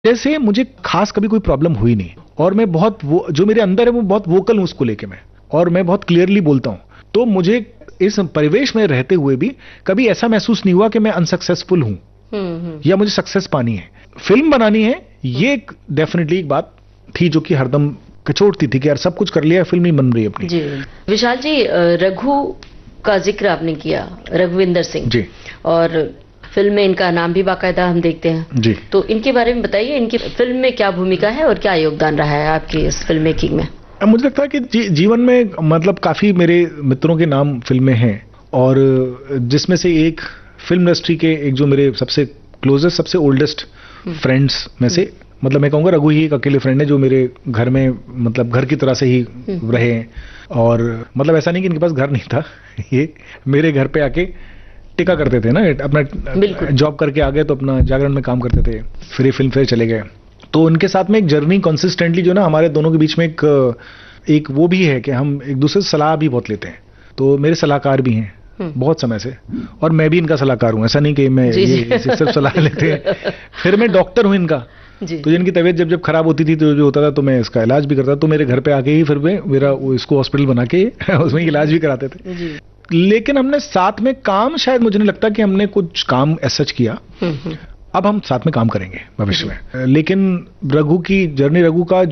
जैसे मुझे खास कभी कोई प्रॉब्लम हुई नहीं, और मैं बहुत जो मेरे अंदर है वो बहुत वोकल हूं उसको लेके मैं, और मैं बहुत क्लियरली बोलता हूं। तो मुझे इस परिवेश में रहते हुए भी कभी ऐसा महसूस नहीं हुआ कि मैं अनसक्सेसफुल हूं या मुझे सक्सेस पानी है, फिल्म बनानी है, ये डेफिनेटली एक बात थी जो कि हरदम कचोटती थी कि यार सब कुछ कर लिया, फिल्म नहीं बन रही अपनी। जी विशाल जी, रघु का जिक्र आपने किया, रघुविंदर सिंह जी, और फिल्म में इनका नाम भी बाकायदा हम देखते हैं जी। तो इनके बारे में बताइए, इनकी फिल्म में क्या भूमिका है और क्या योगदान रहा है आपकी इस फिल्म मेकिंग में? मुझे लगता है कि जीवन में मतलब काफी मेरे मित्रों के नाम फिल्में हैं, और जिसमें से एक फिल्म इंडस्ट्री के एक जो मेरे सबसे क्लोजेस्ट, सबसे ओल्डेस्ट फ्रेंड्स में से, मतलब मैं कहूँगा रघु ही एक अकेले फ्रेंड है जो मेरे घर में मतलब घर की तरह से ही रहे हैं। और मतलब ऐसा नहीं कि इनके पास घर नहीं था, ये मेरे घर पे आके टिका करते थे ना, अपना जॉब करके आ गए तो अपना जागरण में काम करते थे, फिर ये फिल्म फेयर चले गए। तो उनके साथ में एक जर्नी कंसिस्टेंटली जो ना हमारे दोनों के बीच में एक वो भी है कि हम एक दूसरे से सलाह भी बहुत लेते हैं। तो मेरे सलाहकार भी हैं बहुत समय से, और मैं भी इनका सलाहकार हूँ, ऐसा नहीं कि मैं ये सिर्फ सलाह लेते हैं। फिर मैं डॉक्टर हूँ इनका, तो इनकी तबीयत जब खराब होती थी तो जो होता था तो मैं इसका इलाज भी करता था, तो मेरे घर पे आके ही फिर मेरा इसको हॉस्पिटल बना के उसमें इलाज भी कराते थे। लेकिन हमने साथ में काम, शायद मुझे नहीं लगता कि हमने कुछ काम सच किया। अब हम साथ में काम करेंगे भविष्य में, लेकिन रघु की जर्नी, रघु का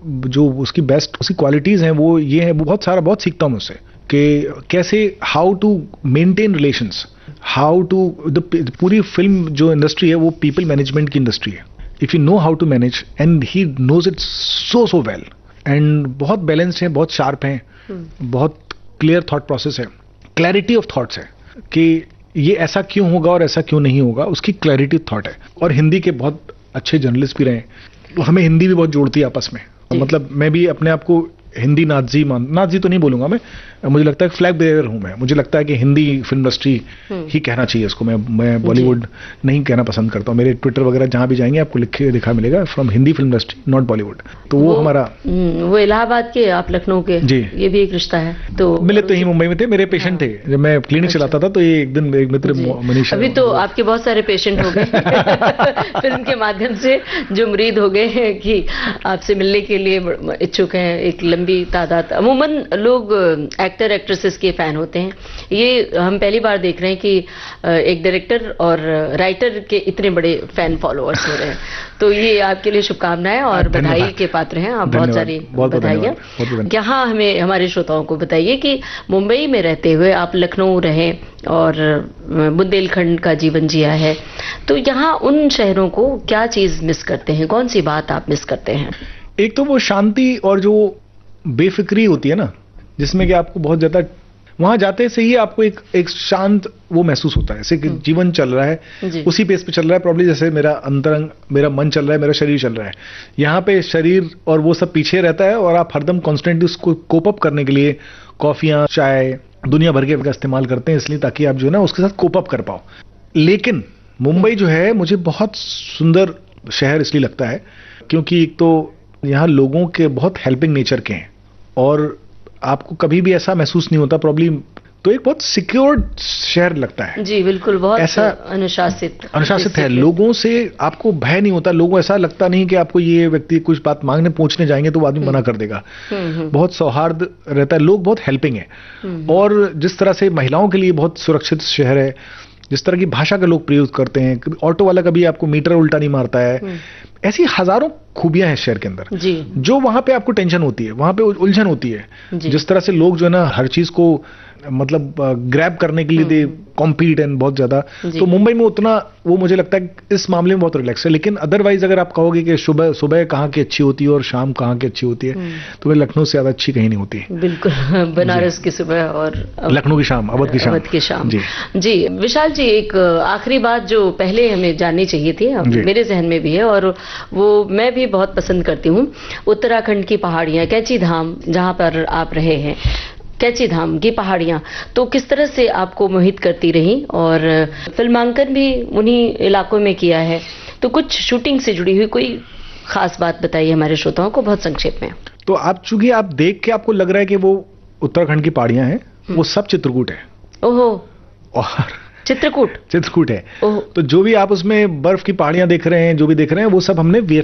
जो उसकी बेस्ट उसकी क्वालिटीज हैं वो ये है, बहुत सीखता हूं उससे कि कैसे how to maintain relations, how to पूरी फिल्म जो इंडस्ट्री है वो पीपल मैनेजमेंट की इंडस्ट्री है। If you know how to manage, and he knows it so well, and बहुत बैलेंस्ड है, बहुत शार्प है, बहुत क्लियर थॉट प्रोसेस है, क्लैरिटी ऑफ थॉट्स है कि ये ऐसा क्यों होगा और ऐसा क्यों नहीं होगा, उसकी क्लैरिटी थॉट है। और हिंदी के बहुत अच्छे जर्नलिस्ट भी रहे, तो हमें हिंदी भी बहुत जोड़ती है आपस में। मतलब मैं भी अपने आप को हिंदी नाजी तो नहीं बोलूंगा मैं, मुझे लगता है फ्लैग बेयर हूं मैं। मुझे लगता है कि हिंदी फिल्म इंडस्ट्री ही कहना चाहिए इसको, मैं बॉलीवुड नहीं कहना पसंद करता हूं। मेरे ट्विटर वगैरह जहां भी जाएंगे आपको लिखा मिलेगा from Hindi film industry not Bollywood. तो वो हमारा वो इलाहाबाद के, आप लखनऊ के जी, ये भी एक रिश्ता है। तो मिले तो ही मुंबई में थे, मेरे पेशेंट थे जब मैं क्लिनिक चलाता था। तो ये एक दिन एक मित्र मनीषा, अभी तो आपके बहुत सारे पेशेंट हो गए फिल्म के माध्यम से, जो मुरीद हो गए हैं कि आपसे मिलने के लिए इच्छुक हैं, एक लंबी तादाद। अमूमन लोग एक्टर एक्ट्रेसेस के फैन होते हैं, ये हम पहली बार देख रहे हैं कि एक डायरेक्टर और राइटर के इतने बड़े फैन फॉलोअर्स हो रहे हैं। तो ये आपके लिए शुभकामनाएं और बधाई के पात्र हैं आप, बहुत सारी बधाइयां। यहाँ हमें हमारे श्रोताओं को बताइए कि मुंबई में रहते हुए आप लखनऊ रहे और बुंदेलखंड का जीवन जिया है, तो यहाँ उन शहरों को क्या चीज मिस करते हैं, कौन सी बात आप मिस करते हैं? एक तो वो शांति और जो बेफिक्री होती है ना, जिसमें कि आपको बहुत ज्यादा वहां जाते से ही आपको एक शांत वो महसूस होता है, जैसे कि जीवन चल रहा है उसी पेस पे चल रहा है। प्रॉब्ली जैसे मेरा अंतरंग, मेरा मन चल रहा है, मेरा शरीर चल रहा है। यहाँ पे शरीर और वो सब पीछे रहता है, और आप हरदम कॉन्स्टेंटली उसको कोप अप करने के लिए कॉफियां, चाय, दुनिया भर के का इस्तेमाल करते हैं, इसलिए ताकि आप जो है ना उसके साथ कोप अप कर पाओ। लेकिन मुंबई जो है मुझे बहुत सुंदर शहर इसलिए लगता है क्योंकि एक तो यहाँ लोगों के बहुत हेल्पिंग नेचर के हैं, और आपको कभी भी ऐसा महसूस नहीं होता प्रॉब्लम, तो एक बहुत सिक्योर्ड शहर लगता है। जी बिल्कुल, बहुत ऐसा अनुशासित है। लोगों से आपको भय नहीं होता, लोगों ऐसा लगता नहीं कि आपको ये व्यक्ति कुछ बात मांगने पूछने जाएंगे तो वो आदमी मना कर देगा। बहुत सौहार्द रहता है, लोग बहुत हेल्पिंग है। और जिस तरह से महिलाओं के लिए बहुत सुरक्षित शहर है, जिस तरह की भाषा का लोग प्रयोग करते हैं, ऑटो वाला कभी आपको मीटर उल्टा नहीं मारता है, ऐसी हजारों खूबियां हैं शहर के अंदर जी। जो वहां पे आपको टेंशन होती है, वहां पे उलझन होती है, जिस तरह से लोग जो है ना हर चीज को मतलब ग्रैब करने के लिए दे कॉम्पीट एंड बहुत ज्यादा। तो मुंबई में उतना वो मुझे लगता है इस मामले में बहुत रिलैक्स है। लेकिन अदरवाइज अगर आप कहोगे कि सुबह कहाँ की अच्छी होती है और शाम कहाँ की अच्छी होती है, तो वह लखनऊ से ज्यादा अच्छी कहीं नहीं होती। बिल्कुल, बनारस की सुबह और लखनऊ की शाम, अवध की शाम। जी विशाल जी, एक आखिरी बात जो पहले हमें जाननी चाहिए थी, मेरे जहन में भी है और वो मैं भी बहुत पसंद करती हूँ, उत्तराखंड की पहाड़ियाँ, कैची धाम, जहाँ पर आप रहे हैं, कैची धाम की पहाड़ियाँ तो किस तरह से आपको मोहित करती रही, और फिल्मांकन भी उन्हीं इलाकों में किया है, तो कुछ शूटिंग से जुड़ी हुई कोई खास बात बताइए हमारे श्रोताओं को बहुत संक्षेप में। तो आप चूंकि आप देख के आपको लग रहा है कि वो उत्तराखंड की पहाड़ियाँ हैं, वो सब चित्रकूट है। ओहो, और चित्रकूट है। तो जो भी आप उसमें बर्फ की पहाड़ियां देख रहे हैं, जो भी देख रहे हैं, वो सब हमने